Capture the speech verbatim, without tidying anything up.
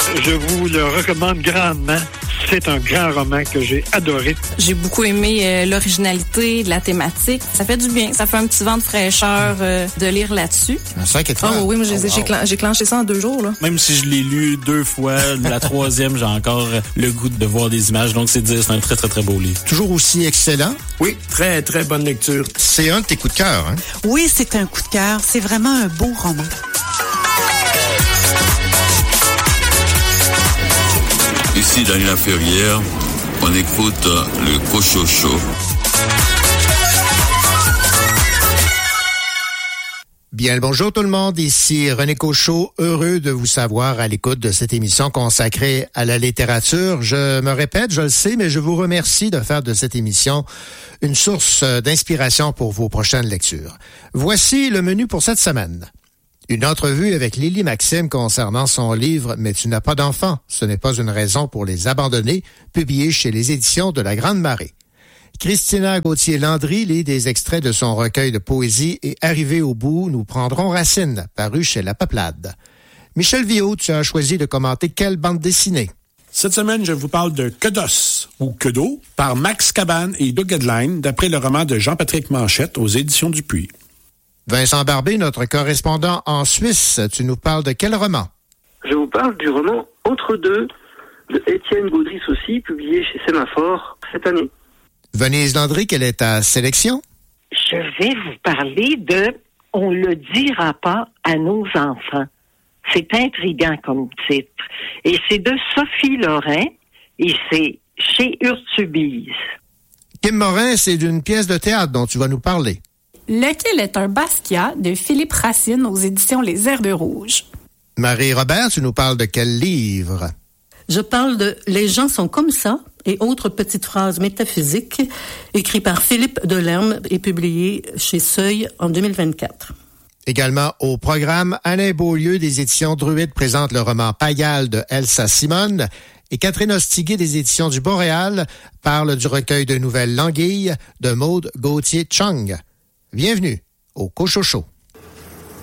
Je vous le recommande grandement. C'est un grand roman que j'ai adoré. J'ai beaucoup aimé euh, l'originalité de la thématique. Ça fait du bien. Ça fait un petit vent de fraîcheur euh, de lire là-dessus. Un cinq étoiles. Oh oui, moi j'ai, oh, wow. j'ai, clen- j'ai clenché ça en deux jours. Là. Même si je l'ai lu deux fois, la troisième, j'ai encore le goût de voir des images. Donc c'est dire, c'est un très, très, très beau livre. Toujours aussi excellent. Oui, très, très bonne lecture. C'est un de tes coups de cœur, hein? Oui, c'est un coup de cœur. C'est vraiment un beau roman. Ici Daniela Ferrière, on écoute le Cochocho. Bien le bonjour tout le monde, ici René Cochot, heureux de vous savoir à l'écoute de cette émission consacrée à la littérature. Je me répète, je le sais, mais je vous remercie de faire de cette émission une source d'inspiration pour vos prochaines lectures. Voici le menu pour cette semaine. Une entrevue avec Lily Maxime concernant son livre « Mais tu n'as pas d'enfant, ce n'est pas une raison pour les abandonner », publié chez les éditions de La Grande Marée. Christina Gauthier-Landry lit des extraits de son recueil de poésie et Arrivé au bout, nous prendrons racine, paru chez La Peuplade. Michel Viaud, tu as choisi de commenter quelle bande dessinée? Cette semaine, je vous parle de Que d'os, ou Que d'eau, par Max Cabane et Doug Edline, d'après le roman de Jean-Patrick Manchette aux éditions Dupuis. Vincent Barbé, notre correspondant en Suisse, tu nous parles de quel roman? Je vous parle du roman Entre deux de Étienne Gaudry aussi, publié chez Sémaphore cette année. Venise Landry, quelle est ta sélection? Je vais vous parler de « On le dira pas à nos enfants ». C'est intriguant comme titre. Et c'est de Sophie Lorrain et c'est chez Urtubise. Kim Morin, c'est d'une pièce de théâtre dont tu vas nous parler. Lequel est un Basquiat de Philippe Racine aux éditions Les Airs de Rouge. Marie Robert, tu nous parles de quel livre? Je parle de « Les gens sont comme ça » et autres petites phrases métaphysiques, écrit par Philippe Delerme et publié chez Seuil en deux mille vingt-quatre. Également au programme, Alain Beaulieu des éditions Druide présente le roman Payal de Elsa Simone et Catherine Ostiguet des éditions du Boréal parle du recueil de nouvelles L'Anguille de Maude Gauthier-Chung. Bienvenue au Cochocho.